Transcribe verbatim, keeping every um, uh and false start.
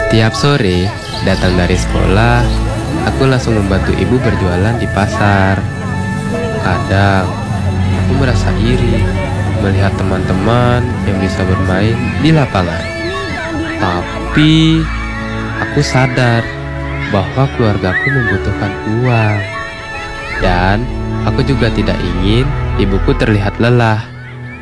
Setiap sore datang dari sekolah, aku langsung membantu ibu berjualan di pasar. Kadang aku merasa iri melihat teman-teman yang bisa bermain di lapangan. Tapi aku sadar bahwa keluargaku membutuhkan uang. Dan aku juga tidak ingin ibuku terlihat lelah.